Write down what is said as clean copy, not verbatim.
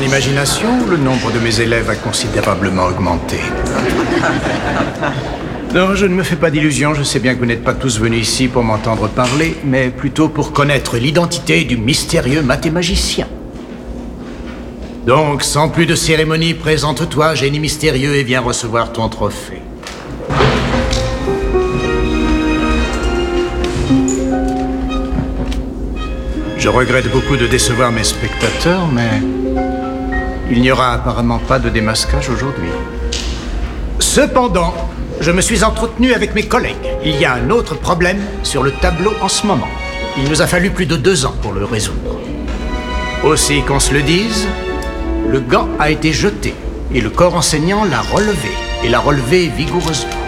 imagination, le nombre de mes élèves a considérablement augmenté. Non, je ne me fais pas d'illusions, je sais bien que vous n'êtes pas tous venus ici pour m'entendre parler, mais plutôt pour connaître l'identité du mystérieux mathémagicien. Donc, sans plus de cérémonie, présente-toi, génie mystérieux, et viens recevoir ton trophée. Je regrette beaucoup de décevoir mes spectateurs, mais il n'y aura apparemment pas de démasquage aujourd'hui. Cependant, je me suis entretenu avec mes collègues. Il y a un autre problème sur le tableau en ce moment. Il nous a fallu plus de 2 ans pour le résoudre. Aussi qu'on se le dise, le gant a été jeté et le corps enseignant l'a relevé, et l'a relevé vigoureusement.